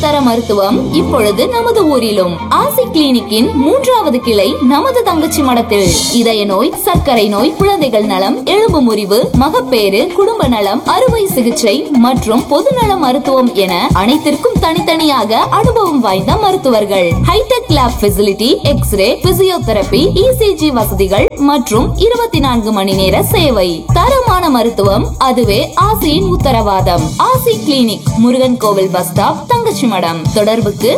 உயர்தர மருத்துவம் இப்பொழுது நமது ஊரிலும். ஆசி கிளினிக்கின் 3வது கிளை நமது தங்கச்சி மடத்தில். இதய நோய், சர்க்கரை நோய், குழந்தைகள் நலம், எலும்பு முறிவு, மகப்பேறு, குடும்ப நலம், அறுவை சிகிச்சை மற்றும் பொதுநல மருத்துவம் என அனைத்திற்கும் தனித்தனியாக அனுபவம் வாய்ந்த மருத்துவர்கள். Hitech lab facility, x ray, physiotherapy, ECG வசதிகள் மற்றும் 24 மணி நேர சேவை. தரமான மருத்துவம், அதுவே ஆசியின் உத்தரவாதம். ஆசி கிளினிக், முருகன் கோவில் பஸ் ஸ்டாப், தங்கச்சி மடம். தொடர்புக்கு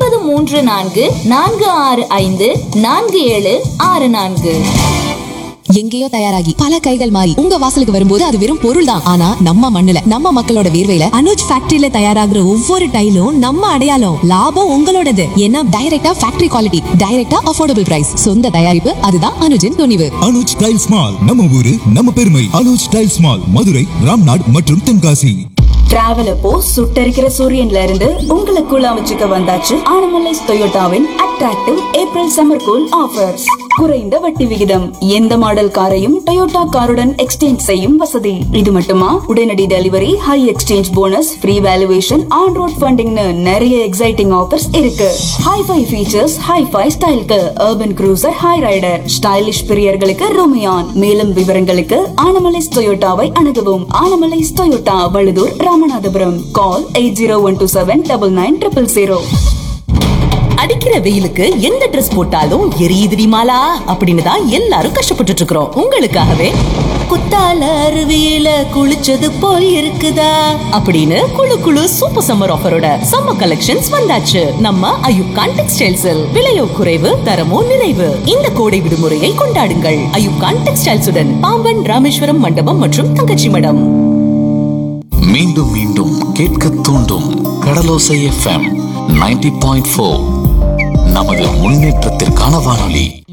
93454764. எங்கேயோ தயாராகி பல கைகள் மாறி உங்க வாசலுக்கு வரும்போது அது வெறும் பொருள் தான். ஆனா நம்ம மண்ணுல, நம்ம மக்களோட வேர்வையில அனுஜ் ஃபேக்டரியில தயாராகிற ஒவ்வொரு டைலும் நம்ம அடையாளம். லாபம் உங்களோடது. ஏன்னா டைரக்டா ஃபேக்டரி குவாலிட்டி, டைரக்டா அஃபோர்டபுள் பிரைஸ். சொந்த தயாரிப்பு, அதுதான் அனுஜின் துணிவு. அனுஜ் டைல்ஸ் மால், நம்ம ஊரு நம்ம பெருமை. அனுஜ் டைல்ஸ் மால், மதுரை, ராம்நாட் மற்றும் தென்காசி. டிராவல் அப்போ சுட்டரிக்கிற சூரியன்ல இருந்து உங்களை கூலா வச்சுக்க வந்தாச்சு Anamallais டொயோட்டாவின் attractive April summer cool offers. குறைந்த வட்டி விகிதம், எந்த மாடல் காரையும் டொயோட்டா காருடன் எக்ஸ்சேஞ்ச் செய்யும் வசதி. இது மட்டுமா, உடனடி delivery, high exchange bonus, free valuation, on road ஃபண்டிங்னு நிறைய எக்ஸைட்டிங் ஆஃபர்ஸ் இருக்கு. ஹை-ஃபை ஃபீச்சர்ஸ், ஹை-ஃபை ஸ்டைலுக்கு urban cruiser, high rider, stylish பிரியர்களுக்கு ரோமியான். மேலும் விவரங்களுக்கு ஆனமலைஸ் டொயோட்டாவை அணுகவும். ஆனமலைஸ் டொயோட்டா, வழுதூர், ராமநாதபுரம். கால் 8012799000. அடிக்கிற வெயிலுக்கு எந்த ட்ரெஸ் போட்டாலும் எரியுதுடி மாலா அப்படின்னு தான் எல்லாரும் கஷ்டப்பட்டுட்டு இருக்கிறோம். உங்களுக்காகவே குத்தால அருவியில குளிச்சது போய் இருக்குதா அப்படின்னு குளு குளு சூப்பர் சம்மர் ஆஃபரோட சம்மர் கலெக்ஷன்ஸ் வந்தாச்சு நம்ம அயூப்கான் டெக்ஸ்டைல்ஸில். விலையோ குறைவு, தரமோ நிறைவு. இந்த கோடை விடுமுறையை கொண்டாடுங்கள் அயூப்கான் டெக்ஸ்டைல்ஸுடன். பாம்பன், ராமேஸ்வரம் மண்டபம் மற்றும் தங்கச்சி மடம். மீண்டும் மீண்டும் கேட்க தூண்டும் கடலோசை FM 90.4 நமது முன்னேற்றத்திற்கான வானொலி.